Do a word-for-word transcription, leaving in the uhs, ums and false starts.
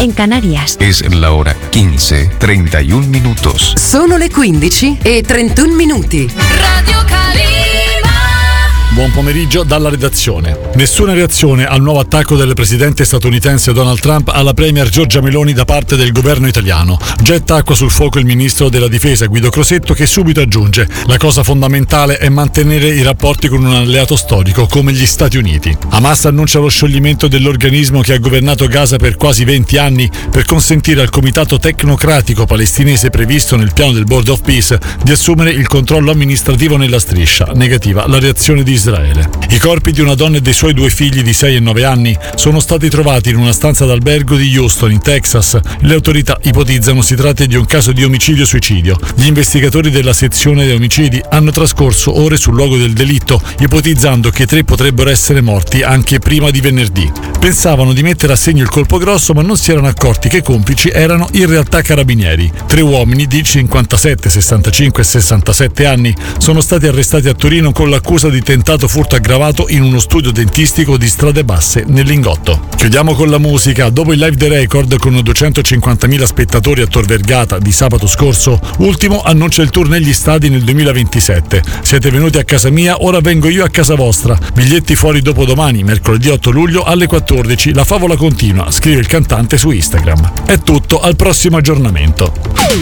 en Canarias. Es la hora quince, treinta y un minutos. Sono le quindici e trentuno minuti. Radio Calima. Buon pomeriggio dalla redazione. Nessuna reazione al nuovo attacco del presidente statunitense Donald Trump alla premier Giorgia Meloni da parte del governo italiano. Getta acqua sul fuoco il ministro della difesa Guido Crosetto, che subito aggiunge: la cosa fondamentale è mantenere i rapporti con un alleato storico come gli Stati Uniti. Hamas annuncia lo scioglimento dell'organismo che ha governato Gaza per quasi venti anni per consentire al comitato tecnocratico palestinese previsto nel piano del Board of Peace di assumere il controllo amministrativo nella striscia. Negativa la reazione di Israele. I corpi di una donna e dei suoi due figli di sei e nove anni sono stati trovati in una stanza d'albergo di Houston, in Texas. Le autorità ipotizzano si tratti di un caso di omicidio-suicidio. Gli investigatori della sezione dei omicidi hanno trascorso ore sul luogo del delitto, ipotizzando che tre potrebbero essere morti anche prima di venerdì. Pensavano di mettere a segno il colpo grosso, ma non si erano accorti che i complici erano in realtà carabinieri. Tre uomini di cinquantasette, sessantacinque e sessantasette anni sono stati arrestati a Torino con l'accusa di tentato furto aggravato in uno studio dentistico di Strade Basse nel Lingotto. Chiudiamo con la musica. Dopo il live The Record con duecentocinquantamila spettatori a Tor Vergata di sabato scorso, Ultimo annuncia il tour negli stadi nel duemilaventisette. Siete venuti a casa mia, ora vengo io a casa vostra. Biglietti fuori dopodomani, mercoledì otto luglio alle quattordici. La favola continua, scrive il cantante su Instagram. È tutto, al prossimo aggiornamento.